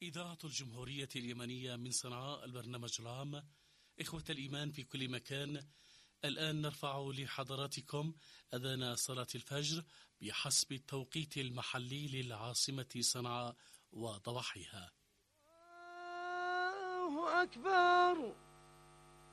إذاعة الجمهورية اليمنية من صنعاء، البرنامج العام. إخوة الإيمان في كل مكان، الآن نرفع لحضراتكم أذان صلاة الفجر بحسب التوقيت المحلي للعاصمة صنعاء وضواحيها. الله أكبر.